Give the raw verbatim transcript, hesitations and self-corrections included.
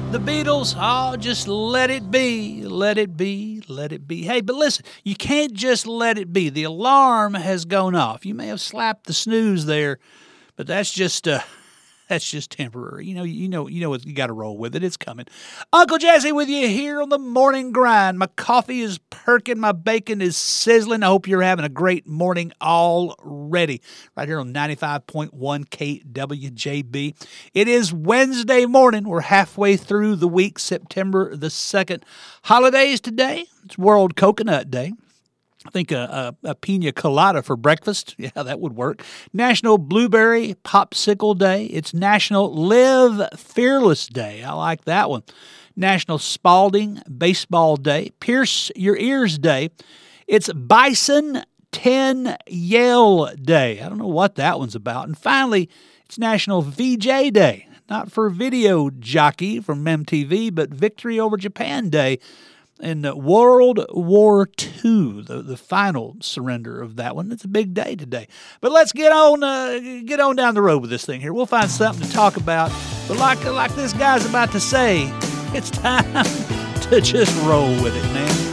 The Beatles, oh, just let it be, let it be, let it be. Hey, but listen, you can't just let it be. The alarm has gone off. You may have slapped the snooze there, but that's just uh, that's just temporary. You know, you know, you know what, you got to roll with it. It's coming. Uncle Jesse with you here on the morning grind. My coffee is perking, my bacon is sizzling. I hope you're having a great morning already. Right here on ninety-five point one K W J B. It is Wednesday morning. We're halfway through the week, September the second. Holidays today. It's World Coconut Day. I think a, a, a pina colada for breakfast. Yeah, that would work. National Blueberry Popsicle Day. It's National Live Fearless Day. I like that one. National Spalding Baseball Day. Pierce Your Ears Day. It's Bison ten Yell Day. I don't know what that one's about. And finally, it's National V J Day. Not for video jockey from M T V, but Victory Over Japan Day. In World War Two, the, the final surrender of that one. It's a big day today. But let's get on uh, get on down the road with this thing here. We'll find something to talk about. But like, like this guy's about to say, it's time to just roll with it, man.